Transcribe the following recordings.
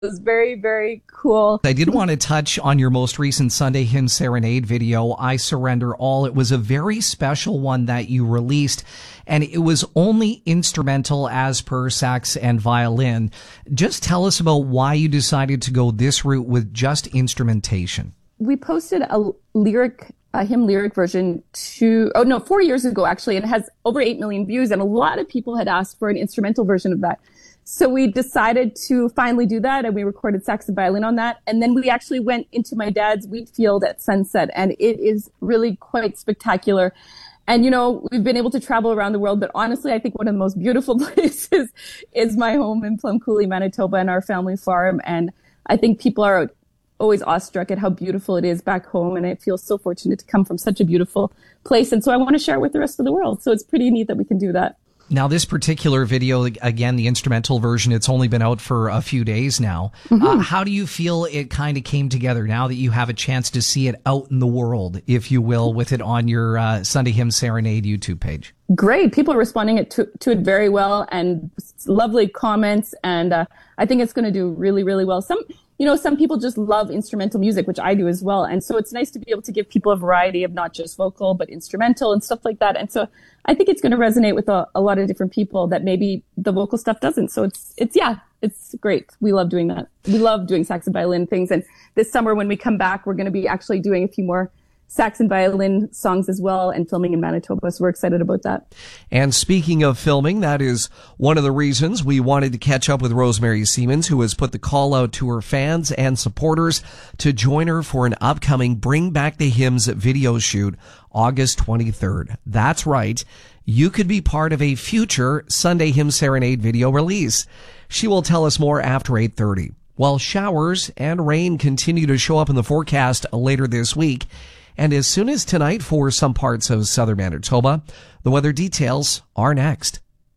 was very, very cool. I did want to touch on your most recent Sunday Hymn Serenade video, I Surrender All. It was a very special one that you released, and it was only instrumental as per sax and violin. Just tell us about why you decided to go this route with just instrumentation. We posted a hymn lyric version 4 years ago, actually, and it has over 8 million views, and a lot of people had asked for an instrumental version of that. So we decided to finally do that, and we recorded sax and violin on that. And then we actually went into my dad's wheat field at sunset, and it is really quite spectacular. And, we've been able to travel around the world, but honestly, I think one of the most beautiful places is my home in Plum Coulee, Manitoba, and our family farm. And I think people are always awestruck at how beautiful it is back home, and I feel so fortunate to come from such a beautiful place. And so I want to share it with the rest of the world. So it's pretty neat that we can do that. Now, this particular video, again, the instrumental version, it's only been out for a few days now. Mm-hmm. How do you feel it kind of came together now that you have a chance to see it out in the world, if you will, with it on your Sunday Hymn Serenade YouTube page? Great. People are responding to it very well, and lovely comments. And I think it's going to do really, really well. Some people just love instrumental music, which I do as well. And so it's nice to be able to give people a variety of not just vocal, but instrumental and stuff like that. And so I think it's going to resonate with a lot of different people that maybe the vocal stuff doesn't. So it's great. We love doing that. We love doing sax and violin things. And this summer when we come back, we're going to be actually doing a few more sax and violin songs as well, and filming in Manitoba. So we're excited about that. And speaking of filming, that is one of the reasons we wanted to catch up with Rosemary Siemens, who has put the call out to her fans and supporters to join her for an upcoming Bring Back the Hymns video shoot August 23rd. That's right. You could be part of a future Sunday Hymn Serenade video release. She will tell us more after 8:30. While showers and rain continue to show up in the forecast later this week, and as soon as tonight for some parts of southern Manitoba, the weather details are next.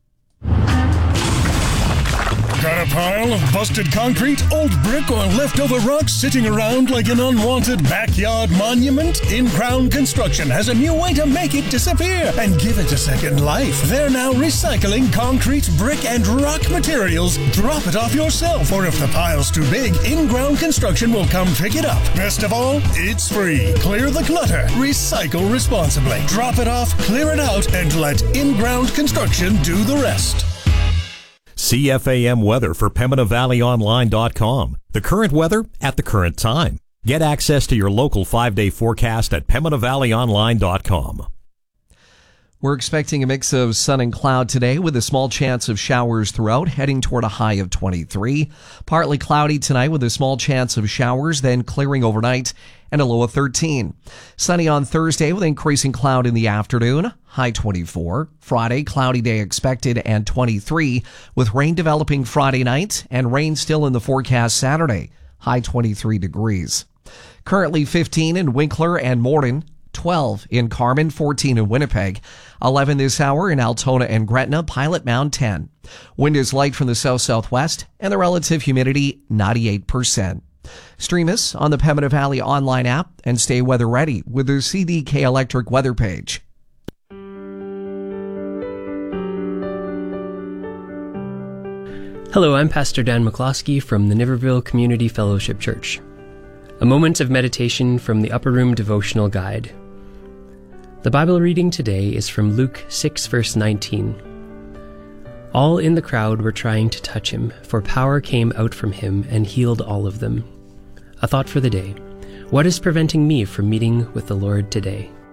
Got a pile of busted concrete, old brick, or leftover rocks sitting around like an unwanted backyard monument? In-Ground Construction has a new way to make it disappear and give it a second life. They're now recycling concrete, brick, and rock materials. Drop it off yourself, or if the pile's too big, In-Ground Construction will come pick it up. Best of all, it's free. Clear the clutter. Recycle responsibly. Drop it off, clear it out, and let In-Ground Construction do the rest. CFAM weather for PembinaValleyOnline.com. The current weather at the current time. Get access to your local 5-day forecast at PembinaValleyOnline.com. We're expecting a mix of sun and cloud today with a small chance of showers throughout, heading toward a high of 23. Partly cloudy tonight with a small chance of showers, then clearing overnight and a low of 13. Sunny on Thursday with increasing cloud in the afternoon, high 24. Friday, cloudy day expected and 23, with rain developing Friday night and rain still in the forecast Saturday, high 23 degrees. Currently 15 in Winkler and Morden, 12 in Carman, 14 in Winnipeg, 11 this hour in Altona and Gretna, Pilot Mound 10. Wind is light from the south-southwest and the relative humidity 98%. Stream us on the Pembina Valley online app and stay weather ready with the CDK Electric weather page. Hello, I'm Pastor Dan McCloskey from the Niverville Community Fellowship Church. A moment of meditation from the Upper Room Devotional Guide. The Bible reading today is from Luke 6, verse 19. All in the crowd were trying to touch him, for power came out from him and healed all of them. A thought for the day. What is preventing me from meeting with the Lord today?